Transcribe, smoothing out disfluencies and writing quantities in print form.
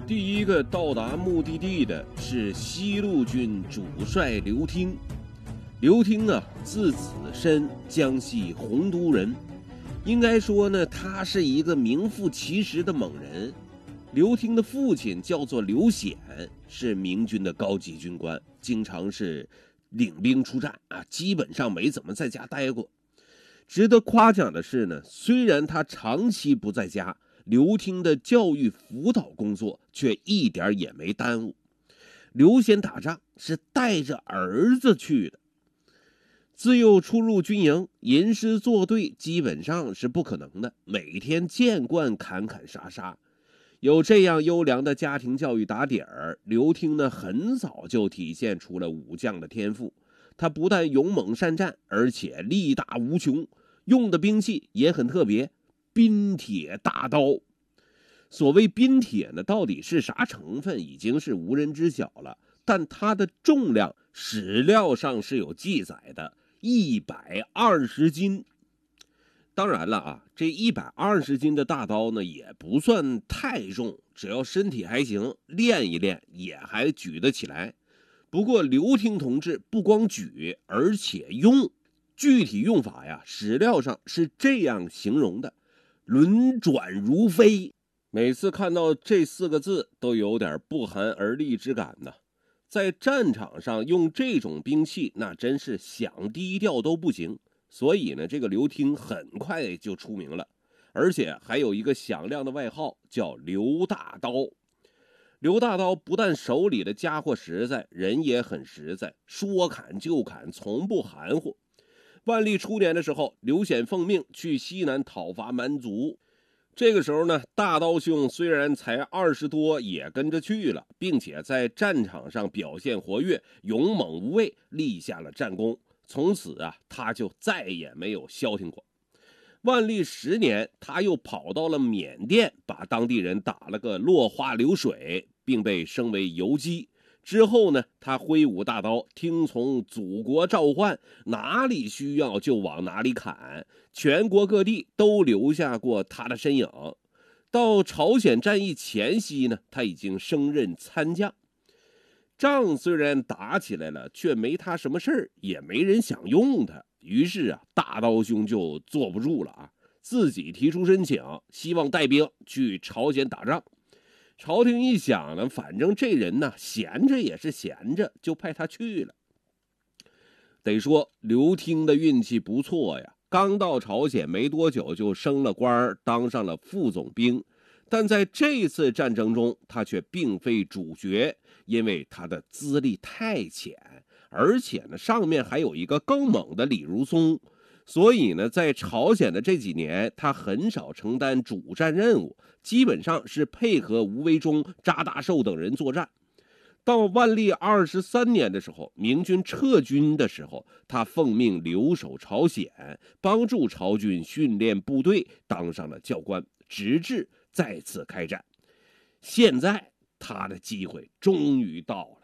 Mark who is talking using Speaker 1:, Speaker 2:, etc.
Speaker 1: 第一个到达目的地的是西路军主帅刘听。刘听啊，字子申，江西洪都人。应该说呢，他是一个名副其实的猛人。刘听的父亲叫做刘显，是明军的高级军官，经常是领兵出战啊，基本上没怎么在家待过。值得夸奖的是呢，虽然他长期不在家，刘听的教育辅导工作却一点也没耽误。刘显打仗是带着儿子去的。自幼出入军营，吟诗作对基本上是不可能的，每天见惯砍砍杀杀。有这样优良的家庭教育打底儿，刘听呢很早就体现出了武将的天赋。他不但勇猛善战，而且力大无穷，用的兵器也很特别，冰铁大刀。所谓冰铁呢，到底是啥成分已经是无人知晓了，但它的重量史料上是有记载的，120斤。当然了啊，这120斤的大刀呢也不算太重，只要身体还行，练一练也还举得起来。不过刘听同志不光举，而且用，具体用法呀，史料上是这样形容的：轮转如飞。每次看到这4个字都有点不寒而栗之感呢。在战场上用这种兵器，那真是想低调都不行。所以呢，这个刘听很快就出名了，而且还有一个响亮的外号叫刘大刀。刘大刀不但手里的家伙实在，人也很实在，说砍就砍，从不含糊。万历初年的时候，刘显奉命去西南讨伐蛮族。这个时候呢，大刀兄虽然才20多，也跟着去了，并且在战场上表现活跃，勇猛无畏，立下了战功。从此啊，他就再也没有消停过。万历10年，他又跑到了缅甸，把当地人打了个落花流水，并被升为游击。之后呢，他挥舞大刀，听从祖国召唤，哪里需要就往哪里砍，全国各地都留下过他的身影。到朝鲜战役前夕呢，他已经升任参将。仗虽然打起来了，却没他什么事儿，也没人想用他。于是啊，大刀兄就坐不住了啊，自己提出申请，希望带兵去朝鲜打仗。朝廷一想呢，反正这人呢闲着也是闲着，就派他去了。得说刘听的运气不错呀，刚到朝鲜没多久就升了官，当上了副总兵。但在这次战争中，他却并非主角，因为他的资历太浅，而且呢，上面还有一个更猛的李如松，所以呢，在朝鲜的这几年，他很少承担主战任务，基本上是配合吴维忠、查大寿等人作战。到万历23年的时候，明军撤军的时候，他奉命留守朝鲜，帮助朝军训练部队，当上了教官，直至再次开战。现在他的机会终于到了。